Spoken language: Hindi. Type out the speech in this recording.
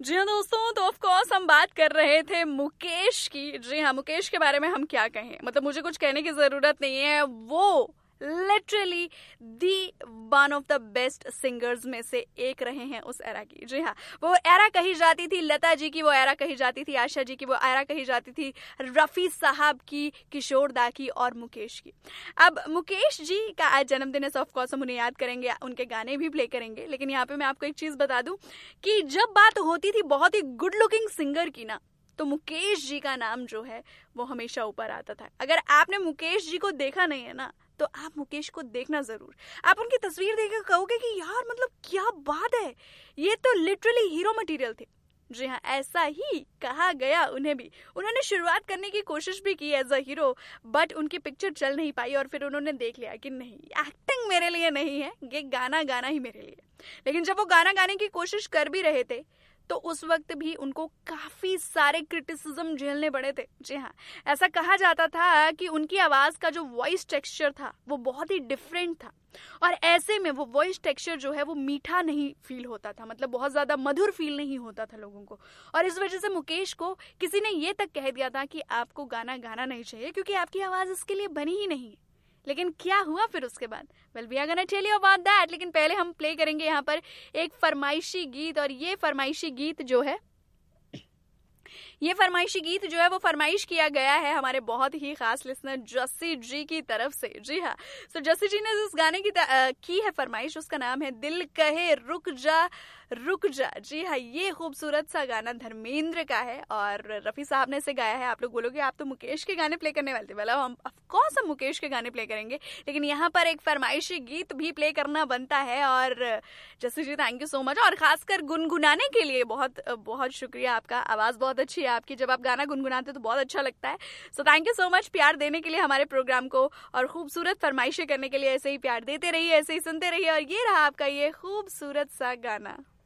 जी हाँ दोस्तों, तो ऑफ कोर्स हम बात कर रहे थे मुकेश की। जी हाँ, मुकेश के बारे में हम क्या कहें, मतलब मुझे कुछ कहने की जरूरत नहीं है। वो literally the one of the best singers में से एक रहे हैं उस एरा की। जी हाँ, वो एरा कही जाती थी लता जी की, वो एरा कही जाती थी आशा जी की, वो एरा कही जाती थी रफी साहब की, किशोर दा की और मुकेश की। अब मुकेश जी का आज जन्मदिन है, ऑफ कोर्स हम उन्हें याद करेंगे, उनके गाने भी प्ले करेंगे। लेकिन यहाँ पे मैं आपको एक चीज बता दूं कि जब बात होती थी बहुत ही गुड लुकिंग सिंगर की ना, तो मुकेश जी का नाम जो है वो हमेशा ऊपर आता था। अगर आपने मुकेश जी को देखा नहीं है ना, तो आप मुकेश को देखना जरूर। आप उनकी तस्वीर देखकर कहोगे कि यार मतलब क्या बात है, ये तो लिटरली हीरो मटेरियल थे। जी हाँ, ऐसा ही कहा गया उन्हें भी। उन्होंने शुरुआत करने की कोशिश भी की एज अ हीरो, बट उनकी पिक्चर चल नहीं पाई और फिर उन्होंने देख लिया कि नहीं, एक्टिंग मेरे लिए नहीं है, ये गाना गाना ही मेरे लिए। लेकिन जब वो गाना गाने की कोशिश कर भी रहे थे, तो उस वक्त भी उनको काफी सारे क्रिटिसिज्म झेलने पड़े थे। जी हाँ, ऐसा कहा जाता था कि उनकी आवाज का जो वॉइस टेक्सचर था वो बहुत ही डिफरेंट था, और ऐसे में वो वॉइस टेक्सचर जो है वो मीठा नहीं फील होता था, मतलब बहुत ज्यादा मधुर फील नहीं होता था लोगों को। और इस वजह से मुकेश को किसी ने ये तक कह दिया था कि आपको गाना गाना नहीं चाहिए, क्योंकि आपकी आवाज इसके लिए बनी ही नहीं है। लेकिन क्या हुआ फिर उसके बाद, well we are gonna tell you about that. लेकिन पहले हम प्ले करेंगे यहाँ पर एक फरमाइशी गीत, और ये फरमाइशी गीत जो है वो फरमाइश किया गया है हमारे बहुत ही खास लिसनर जस्सी जी की तरफ से। जी हाँ, सो जस्सी जी ने जिस गाने की है फरमाइश, उसका नाम है दिल कहे रुक जा रुक जा। जी हाँ, ये खूबसूरत सा गाना धर्मेंद्र का है और रफी साहब ने इसे गाया है। आप लोग बोलोगे आप तो मुकेश के गाने प्ले करने वाले थे, मतलब हम ऑफकोर्स हम मुकेश के गाने प्ले करेंगे, लेकिन यहाँ पर एक फरमाइशी गीत भी प्ले करना बनता है। और जस्सी जी थैंक यू सो मच, और खासकर गुनगुनाने के लिए बहुत बहुत शुक्रिया आपका। आवाज बहुत अच्छी है आपकी, जब आप गाना गुनगुनाते तो बहुत अच्छा लगता है। So thank you so much प्यार देने के लिए हमारे प्रोग्राम को, और खूबसूरत फरमाइशें करने के लिए। ऐसे ही प्यार देते रहिए, ऐसे ही सुनते रहिए, और ये रहा आपका ये खूबसूरत सा गाना।